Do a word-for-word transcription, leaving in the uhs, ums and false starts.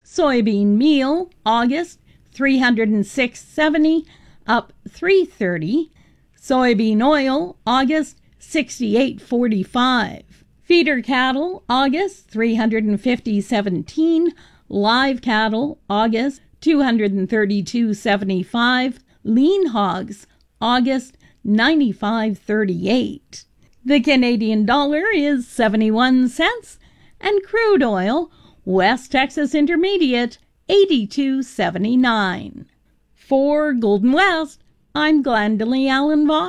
Soybean meal, August, three hundred six seventy, up three thirty. Soybean oil, August, sixty-eight forty-five. Feeder cattle, August, three hundred fifty seventeen. Live cattle, August, two hundred thirty-two seventy-five. Lean hogs, August, ninety-five thirty-eight. The Canadian dollar is seventy-one cents, and crude oil, West Texas Intermediate, eighty-two seventy-nine. For Golden West, I'm Glendalee Allen Vos.